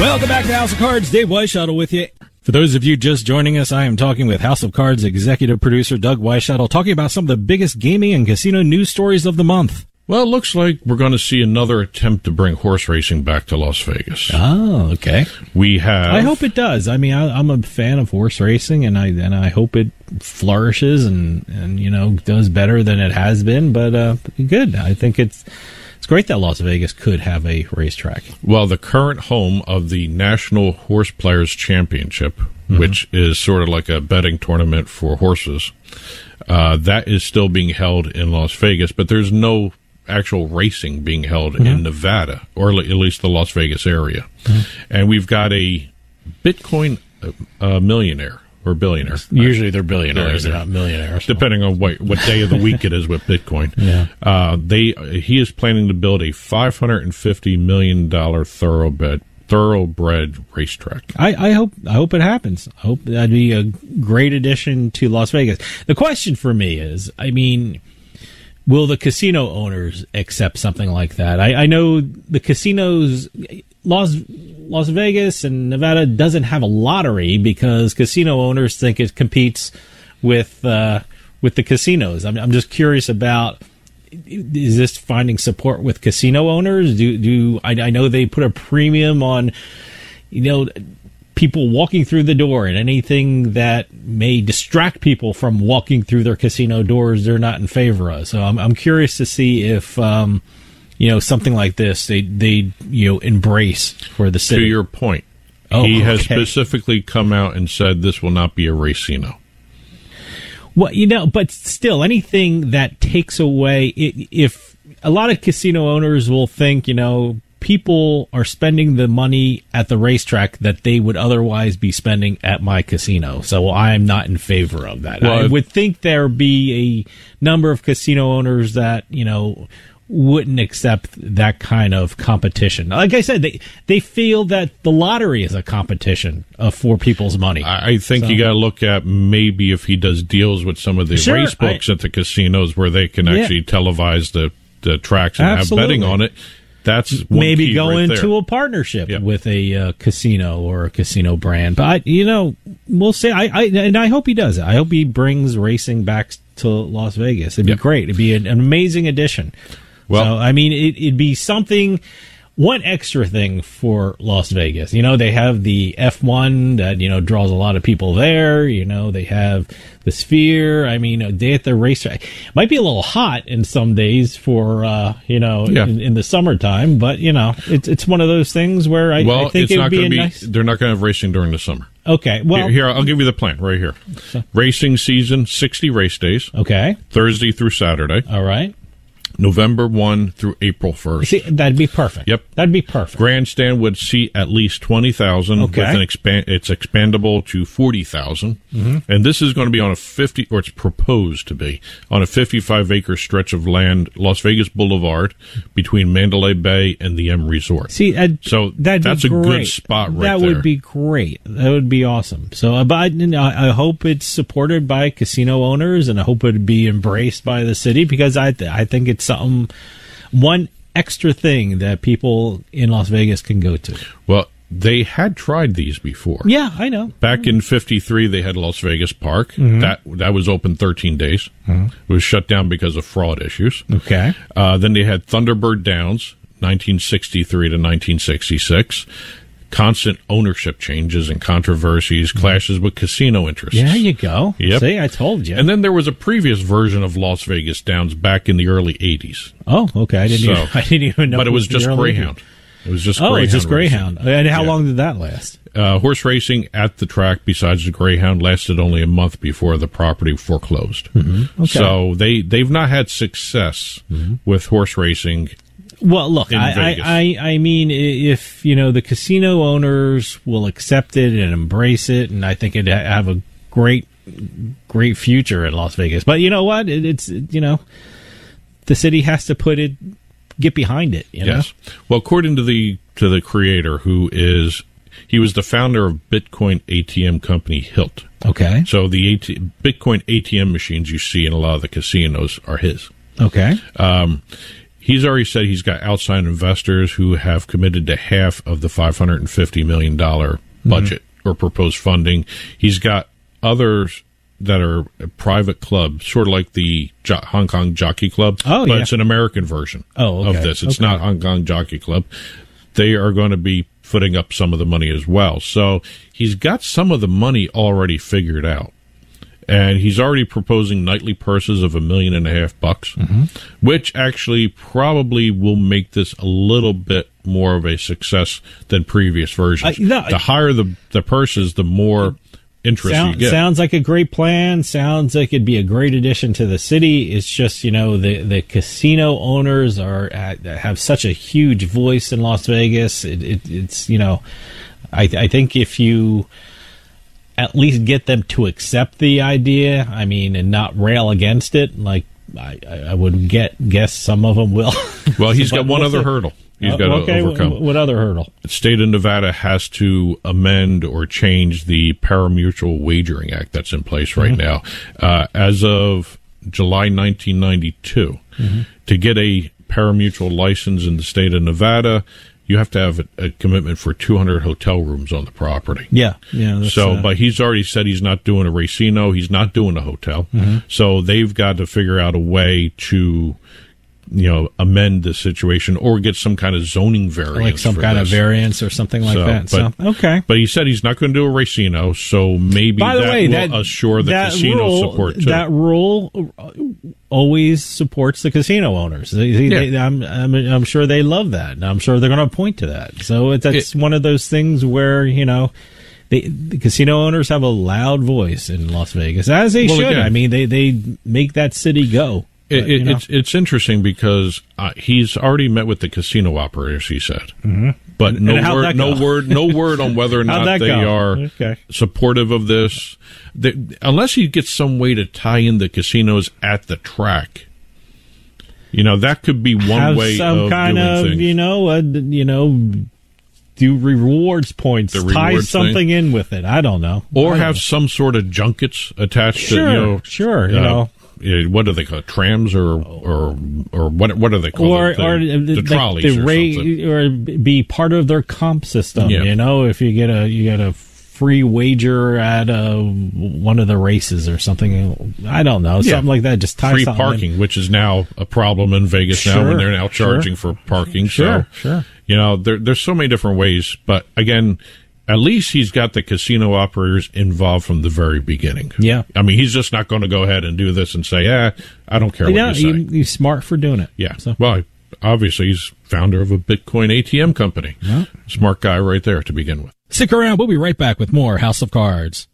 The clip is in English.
Welcome back to House of Cards. Dave Weishuttle with you. For those of you just joining us, I am talking with House of Cards executive producer Doug Weishuttle, talking about some of the biggest gaming and casino news stories of the month. Well, it looks like we're going to see another attempt to bring horse racing back to Las Vegas. Oh, okay. I hope it does. I mean, I'm a fan of horse racing, and I hope it flourishes and does better than it has been. But good. I think it's great that Las Vegas could have a racetrack. Well, the current home of the National Horse Players Championship, which is sort of like a betting tournament for horses, that is still being held in Las Vegas, but there's no actual racing being held in Nevada, or at least the Las Vegas area. And we've got a Bitcoin millionaire or billionaire. Usually they're billionaires, they're not millionaires. Depending on what day of the week it is with Bitcoin. He is planning to build a $550 million thoroughbred racetrack. I hope it happens. I hope that'd be a great addition to Las Vegas. The question for me is, I mean, will the casino owners accept something like that? I know the casinos, Las Vegas and Nevada doesn't have a lottery because casino owners think it competes with the casinos. I'm just curious about, is this finding support with casino owners? I know they put a premium on, people walking through the door, and anything that may distract people from walking through their casino doors, they're not in favor of. So I'm curious to see if something like this they embrace for the city. To your point, he has specifically come out and said this will not be a racino. Well, but still, anything that takes away, if a lot of casino owners will think, people are spending the money at the racetrack that they would otherwise be spending at my casino. So I'm not in favor of that. Well, I would think there be a number of casino owners that, wouldn't accept that kind of competition. Like I said, they feel that the lottery is a competition for people's money. I think you got to look at maybe if he does deals with some of the race books at the casinos where they can actually televise the tracks and have betting on it. That's one maybe key go right into there. a partnership with a casino or a casino brand. But we'll see. I hope he does it. I hope he brings racing back to Las Vegas. It'd be great. It'd be an amazing addition. Well, so, I mean, it'd be something. One extra thing for Las Vegas, they have the F1 that, draws a lot of people there. They have the Sphere. I mean, a day at the racetrack might be a little hot in some days for, in the summertime, but, it's one of those things where I think it would be nice. They're not going to have racing during the summer. Okay. Well, here, I'll give you the plan right here. Racing season, 60 race days. Okay. Thursday through Saturday. All right. November 1 through April 1st. See, that'd be perfect. Yep. That'd be perfect. Grandstand would seat at least 20,000. Okay. With it's expandable to 40,000. And this is going to be on it's proposed to be on a 55-acre stretch of land, Las Vegas Boulevard, between Mandalay Bay and the M Resort. See, that's a good spot right there. That would be great. That would be awesome. So I hope it's supported by casino owners, and I hope it would be embraced by the city, because I think it's one extra thing that people in Las Vegas can go to. Well, they had tried these before. Yeah, I know. Back in '53, they had Las Vegas Park. That was open 13 days. It was shut down because of fraud issues. Okay. Then they had Thunderbird Downs, 1963 to 1966. Constant ownership changes and controversies, clashes with casino interests. There you go. Yep. See, I told you. And then there was a previous version of Las Vegas Downs back in the early 80s. Oh, okay. I didn't even know. But it was just Greyhound. It was just Greyhound. Oh, it's just Greyhound. And how long did that last? Horse racing at the track, besides the Greyhound, lasted only a month before the property foreclosed. Okay. So they've not had success with horse racing. Well, look, I mean, if, the casino owners will accept it and embrace it, and I think it'd have a great future in Las Vegas. But you know what? It's the city has to get behind it. Yes. Well, according to the creator, he was the founder of Bitcoin ATM company Hilt. Okay. So the Bitcoin ATM machines you see in a lot of the casinos are his. Okay. He's already said he's got outside investors who have committed to half of the $550 million budget or proposed funding. He's got others that are private clubs, sort of like the Hong Kong Jockey Club, but it's an American version of this. It's not Hong Kong Jockey Club. They are going to be footing up some of the money as well. So he's got some of the money already figured out. And he's already proposing nightly purses of $1.5 million, which actually probably will make this a little bit more of a success than previous versions. The higher the purses, the more interest you get. Sounds like a great plan. Sounds like it'd be a great addition to the city. It's just, the casino owners have such a huge voice in Las Vegas. It's I think if you at least get them to accept the idea, and not rail against it, like I would guess some of them will. Well, he's got one other hurdle he's got to overcome. What other hurdle? The state of Nevada has to amend or change the Pari-Mutuel Wagering Act that's in place right now. As of July 1992, to get a pari-mutuel license in the state of Nevada, you have to have a commitment for 200 hotel rooms on the property. Yeah. But he's already said he's not doing a racino. He's not doing a hotel. So they've got to figure out a way to, amend the situation or get some kind of zoning variance. Like some kind of variance or something like that. Okay. But he said he's not going to do a racino, so maybe will assure the casino support too. That rule always supports the casino owners. I'm sure they love that, and I'm sure they're going to point to that. So that's one of those things where, the casino owners have a loud voice in Las Vegas, as they should. Again, they make that city go. It's interesting because he's already met with the casino operators, he said, but no word on whether or not they are supportive of this. Unless he gets some way to tie in the casinos at the track, that could be one way of doing things. Do rewards points, tie something in with it. I don't know, or have some sort of junkets attached to what do they call it? Trams or what are they called? Or the trolleys or be part of their comp system. If you get a free wager at one of the races or something. I don't know, something like that. Just tie free something parking, which is now a problem in Vegas now when they're now charging for parking. Sure. There's so many different ways, but again, at least he's got the casino operators involved from the very beginning. Yeah. He's just not going to go ahead and do this and say, I don't care what you say. He's smart for doing it. Yeah. So. Well, obviously, he's founder of a Bitcoin ATM company. Yeah. Smart guy right there to begin with. Stick around. We'll be right back with more House of Cards.